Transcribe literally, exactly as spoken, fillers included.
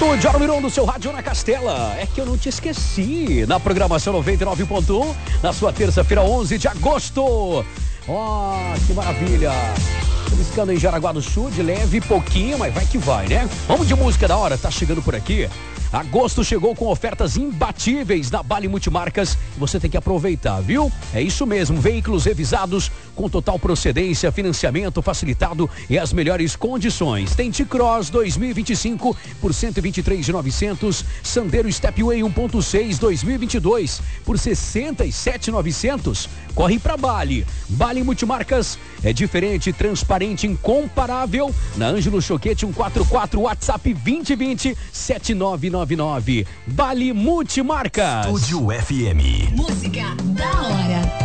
Estúdio Armiron do seu rádio na Castela. É que eu não te esqueci. Na programação noventa e nove ponto um, na sua terça-feira, onze de agosto. Ó, oh, que maravilha. Piscando em Jaraguá do Sul, de leve pouquinho, mas vai que vai, né? Vamos de música da hora, tá chegando por aqui. Agosto chegou com ofertas imbatíveis na Bali Multimarcas. Você tem que aproveitar, viu? É isso mesmo, veículos revisados com total procedência, financiamento facilitado e as melhores condições. Tem T-Cross dois mil e vinte e cinco por cento e vinte e três mil e novecentos, Sandero Stepway um ponto seis dois mil e vinte e dois por sessenta e sete mil e novecentos. Corre pra Bali. Bali Multimarcas é diferente, transparente, incomparável. Na Ângelo Choquete cento e quarenta e quatro, WhatsApp vinte vinte sete nove nove nove. Bali Multimarcas. Estúdio F M. Música da hora.